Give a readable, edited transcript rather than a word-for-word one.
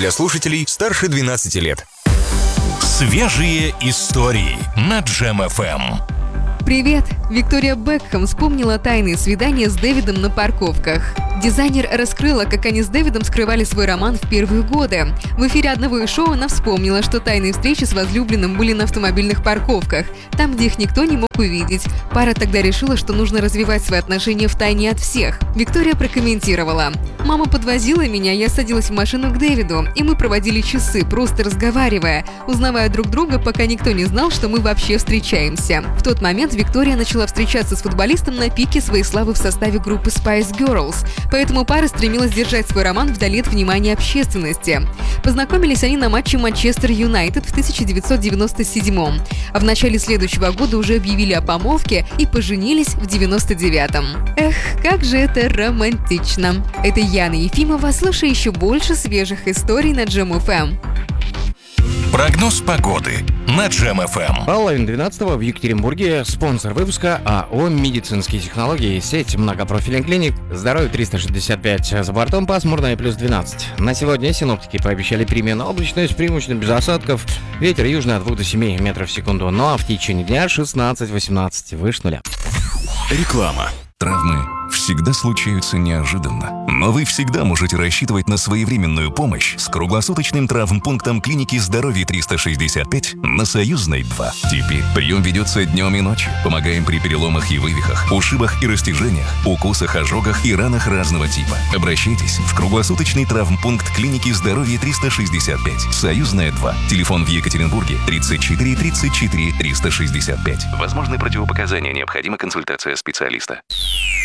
для слушателей старше 12 лет. Свежие истории на Джем FM. Привет! Виктория Бекхэм вспомнила тайные свидания с Дэвидом на парковках. Дизайнер раскрыла, как они с Дэвидом скрывали свой роман в первые годы. В эфире одного из шоу она вспомнила, что тайные встречи с возлюбленным были на автомобильных парковках, там, где их никто не мог увидеть. Пара тогда решила, что нужно развивать свои отношения втайне от всех. Виктория прокомментировала: «Мама подвозила меня, я садилась в машину к Дэвиду, и мы проводили часы, просто разговаривая, узнавая друг друга, пока никто не знал, что мы вообще встречаемся». В тот момент Виктория начала встречаться с футболистом на пике своей славы в составе группы Spice Girls, поэтому пара стремилась держать свой роман вдали от внимания общественности. Познакомились они на матче Манчестер Юнайтед в 1997-м, а в начале следующего года уже объявили о помолвке и поженились в 99-м. Эх, как же это романтично! Это Яна Ефимова, слушай еще больше свежих историй на Джем FM. Прогноз погоды на Джем FM. Половина 12-го в Екатеринбурге. Спонсор выпуска АО «Медицинские технологии», сеть многопрофильных клиник. Здоровье 365 за бортом, пасмурно и плюс 12. На сегодня синоптики пообещали переменную облачность, преимущественно без осадков. Ветер южный от 2 до 7 метров в секунду. Ну а в течение дня 16-18 выше нуля. Реклама. Травмы всегда случаются неожиданно, но вы всегда можете рассчитывать на своевременную помощь с круглосуточным травмпунктом клиники «Здоровье 365» на Союзной 2. Теперь прием ведется днем и ночью. Помогаем при переломах и вывихах, ушибах и растяжениях, укусах, ожогах и ранах разного типа. Обращайтесь в круглосуточный травмпункт клиники «Здоровье 365», Союзная 2. Телефон в Екатеринбурге 34 34 365. Возможны противопоказания, необходима консультация специалиста.